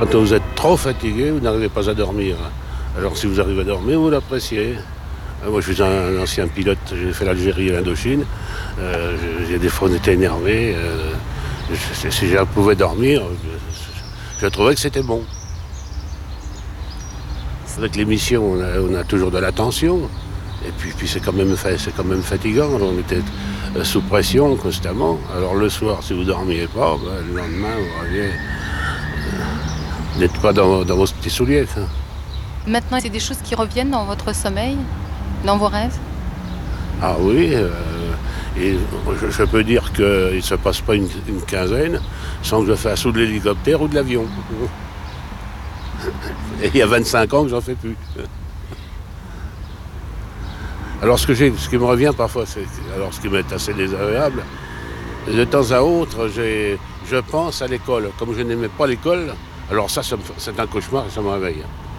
Quand vous êtes trop fatigué, vous n'arrivez pas à dormir. Alors si vous arrivez à dormir, vous l'appréciez. Moi je suis un ancien pilote, j'ai fait l'Algérie et l'Indochine. J'ai des fois on était énervé. Si je pouvais dormir, je trouvais que c'était bon. Avec l'émission, on a toujours de la tension. Et puis c'est quand même fatigant. On était sous pression constamment. Alors le soir, si vous ne dormiez pas, le lendemain, vous reviez. Vous n'êtes pas dans vos petits souliers. Hein. Maintenant, c'est des choses qui reviennent dans votre sommeil, dans vos rêves? Ah oui, et je peux dire qu'il ne se passe pas une quinzaine sans que je fasse ou de l'hélicoptère ou de l'avion. Et il y a 25 ans que j'en fais plus. Alors ce qui me revient parfois, ce qui m'est assez désagréable, de temps à autre, je pense à l'école. Comme je n'aimais pas l'école, alors ça c'est un cauchemar et ça me réveille.